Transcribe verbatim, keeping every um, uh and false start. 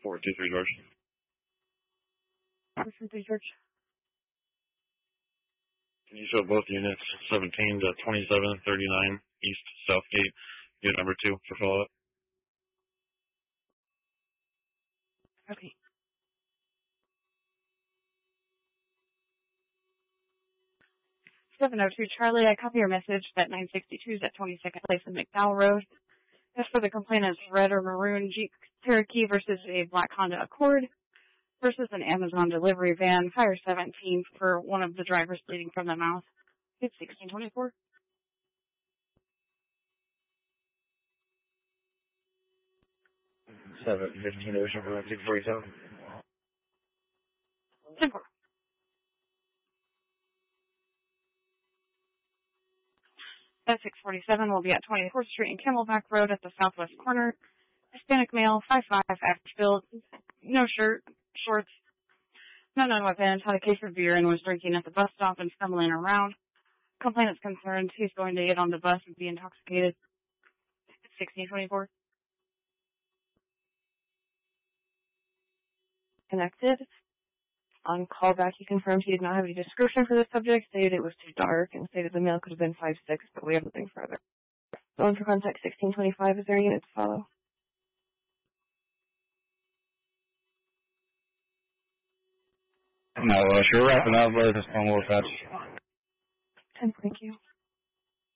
four two three, George. four two three, George. Can you show both units, seventeen to twenty-seven thirty-nine East Southgate, unit number two, for follow-up? Okay. seven oh two Charlie, I copy your message that nine sixty-two is at twenty-second Place in McDowell Road. As for the complainant's red or maroon Jeep Cherokee versus a black Honda Accord versus an Amazon delivery van, fire seventeen for one of the drivers bleeding from the mouth. It's sixteen twenty-four. seven fifteen Ocean for six forty-seven. ten four. At six forty-seven, we'll be at twenty-fourth Street and Camelback Road at the southwest corner. Hispanic male, five five, average build, no shirt, shorts, no known weapons, had a case of beer and was drinking at the bus stop and stumbling around. Complainant's concerned he's going to get on the bus and be intoxicated. sixteen twenty-four. Connected. On callback, he confirmed he did not have any description for the subject, stated it was too dark, and stated the male could have been five six, but we have nothing further. Going for contact sixteen twenty-five, is there a unit to follow? No, uh, sure wrapping up, but this one will touch. ten, thank you.